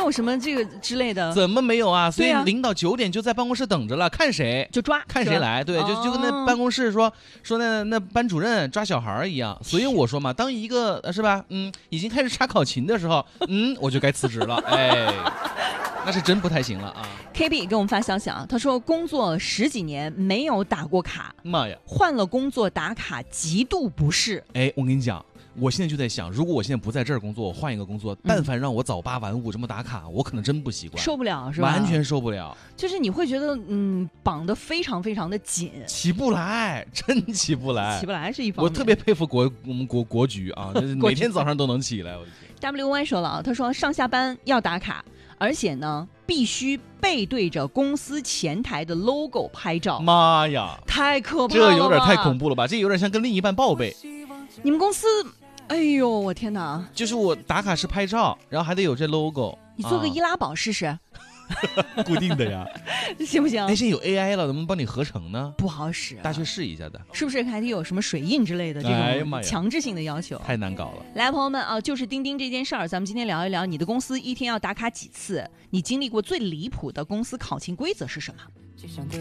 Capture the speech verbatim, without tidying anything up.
有什么这个之类的？ 怎么没有啊？所以啊领导九点就在办公室等着了，看谁就抓， 看谁来。对，就就跟那办公室说、哦、说那那班主任抓小孩一样。所以我说嘛，当一个是吧，嗯，已经开始查考勤的时候，嗯，我就该辞职了。哎，那是真不太行了啊。 K B 给我们发消息啊，他说工作十几年没有打过卡， 妈呀， 换了工作打卡极度不适。 哎，我跟你讲。我现在就在想，如果我现在不在这儿工作，我换一个工作，但凡让我早八晚五这么打卡，我可能真不习惯， 受不了是吧？ 完全受不了。 就是你会觉得，嗯，绑得非常非常的紧， 起不来，真起不来， 起不来是一方面。 我特别佩服国我们国国局啊，就是每天早上都能起来。我的天 W Y 说了啊，他说上下班要打卡，而且呢必须背对着公司前台的 logo 拍照。 妈呀， 太可怕了吧， 这有点太恐怖了吧？这有点像跟另一半报备。 你们公司，哎呦我天哪！ 就是我打卡是拍照，然后还得有这 logo。 你做个易拉宝试试。啊固定的呀， 行不行？ 哎，现在有 A I 了，能不能帮你合成呢？ 不好使、啊， 大家去试一下的， 是不是还得有什么水印之类的这种强制性的要求？ 哎、太难搞了。 来，朋友们啊，就是钉钉这件事儿，咱们今天聊一聊，你的公司一天要打卡几次？你经历过最离谱的公司考勤规则是什么？